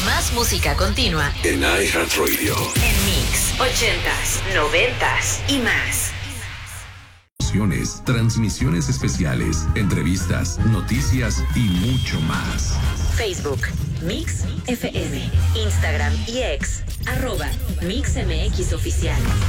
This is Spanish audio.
Más música continua en iHeartRadio. En Mix 80s, 90s y más. Transmisiones especiales, entrevistas, noticias y mucho más. Facebook, Mix FM, Instagram y X, @MixMX Oficial.